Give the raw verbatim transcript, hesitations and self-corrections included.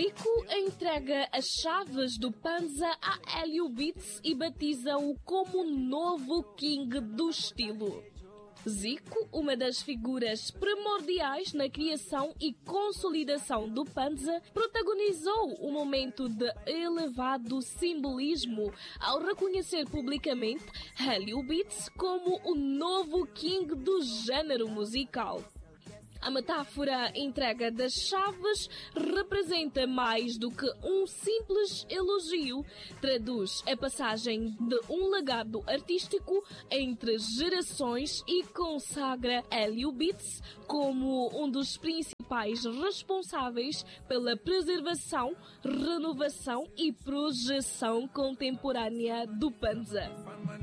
Zico entrega as chaves do Panza a Hélio Beats e batiza-o como novo King do estilo. Zico, uma das figuras primordiais na criação e consolidação do Panza, protagonizou um momento de elevado simbolismo ao reconhecer publicamente Hélio Beats como o novo King do gênero musical. A metáfora entrega das chaves representa mais do que um simples elogio, traduz a passagem de um legado artístico entre gerações e consagra Hélio Beats como um dos principais responsáveis pela preservação, renovação e projeção contemporânea do Panza.